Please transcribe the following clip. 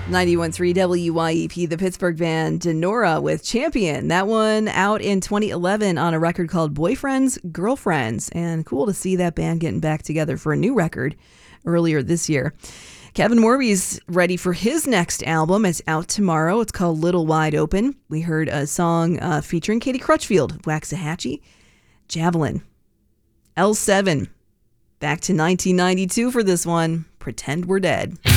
91.3 WYEP, the Pittsburgh band Denora with Champion. That one out in 2011 on a record called Boyfriends, Girlfriends. And cool to see that band getting back together for a new record earlier this year. Kevin Morby's ready for his next album. It's out tomorrow. It's called Little Wide Open. We heard a song featuring Katie Crutchfield, Waxahachie, Javelin. L7, back to 1992 for this one, Pretend We're Dead.